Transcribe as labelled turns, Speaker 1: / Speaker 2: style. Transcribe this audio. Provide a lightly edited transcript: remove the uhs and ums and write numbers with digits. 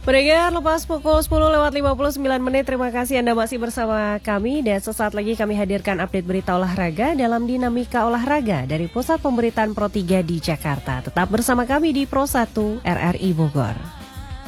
Speaker 1: Pendengar, lepas pukul 10:59, terima kasih Anda masih bersama kami dan sesaat lagi kami hadirkan update berita olahraga dalam Dinamika Olahraga dari Pusat Pemberitaan Pro 3 di Jakarta. Tetap bersama kami di Pro 1 RRI Bogor.